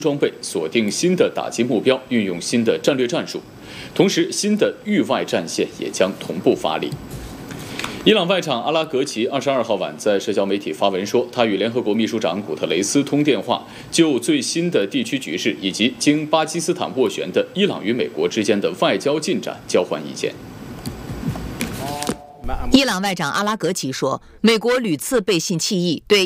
装备，锁定新的打击目标，运用新的战略战术。同时，新的域外战线也将同步发力。伊朗外长阿拉格齐22号晚在社交媒体发文说，他与联合国秘书长古特雷斯通电话，就最新的地区局势以及经巴基斯坦斡旋的伊朗与美国之间的外交进展交换意见。 伊朗外长阿拉格齐说，美国屡次背信弃义，对